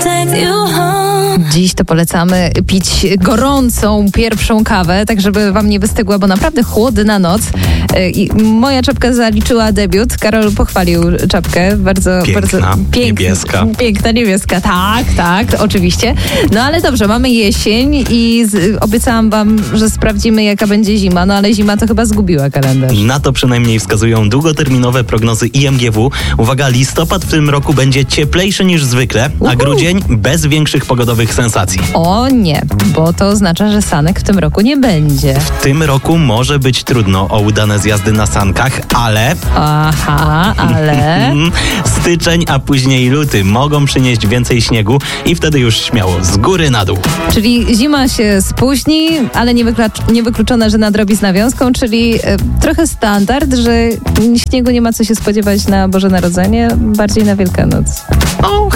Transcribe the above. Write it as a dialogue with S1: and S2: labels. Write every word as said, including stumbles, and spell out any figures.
S1: Dziś to polecamy pić gorącą pierwszą kawę, tak żeby wam nie wystygła, bo naprawdę chłodna noc. I moja czapka zaliczyła debiut. Karol pochwalił czapkę. Bardzo,
S2: piękna,
S1: bardzo piękna,
S2: niebieska.
S1: Piękna, niebieska. Tak, tak, oczywiście. No ale dobrze, mamy jesień i z, obiecałam wam, że sprawdzimy, jaka będzie zima. No ale zima to chyba zgubiła kalendarz.
S2: Na to przynajmniej wskazują długoterminowe prognozy I M G W. Uwaga, listopad w tym roku będzie cieplejszy niż zwykle, a
S1: Uhu.
S2: grudzień bez większych pogodowych sensacji.
S1: O nie, bo to oznacza, że sanek w tym roku nie będzie.
S2: W tym roku może być trudno o udane zjazdy na sankach, ale...
S1: Aha, ale...
S2: Styczeń, a później luty mogą przynieść więcej śniegu i wtedy już śmiało z góry na dół.
S1: Czyli zima się spóźni, ale niewyklucz- niewykluczone, że nadrobi z nawiązką, czyli e, trochę standard, że śniegu nie ma co się spodziewać na Boże Narodzenie, bardziej na Wielkanoc.
S2: O,